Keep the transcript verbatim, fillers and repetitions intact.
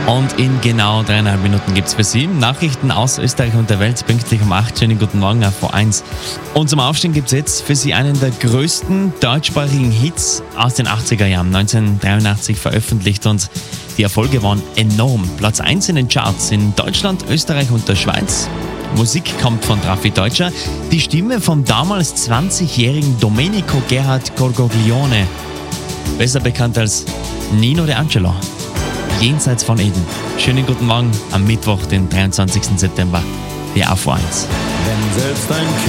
Und in genau dreieinhalb Minuten gibt es für Sie Nachrichten aus Österreich und der Welt, pünktlich um acht. Schönen guten Morgen auf V eins. Und zum Aufstehen gibt es jetzt für Sie einen der größten deutschsprachigen Hits aus den achtziger Jahren, neunzehnhundertdreiundachtzig veröffentlicht, und die Erfolge waren enorm. Platz eins in den Charts in Deutschland, Österreich und der Schweiz. Musik kommt von Raffi Deutscher. Die Stimme vom damals zwanzigjährigen Domenico Gerhard Corgoglione, besser bekannt als Nino De Angelo. Jenseits von Eden. Schönen guten Morgen am Mittwoch, den dreiundzwanzigsten September. Der auf V eins. Wenn selbst ein